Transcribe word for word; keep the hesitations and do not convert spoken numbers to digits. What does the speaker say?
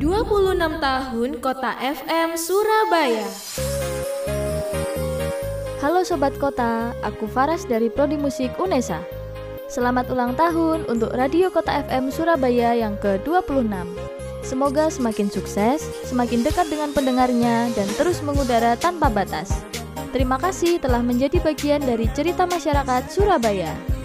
dua puluh enam tahun Kota F M Surabaya. Halo Sobat Kota, aku Faras dari Prodi Musik UNESA. Selamat ulang tahun untuk Radio Kota F M Surabaya yang ke dua puluh enam. Semoga semakin sukses, semakin dekat dengan pendengarnya, dan terus mengudara tanpa batas. Terima kasih telah menjadi bagian dari cerita masyarakat Surabaya.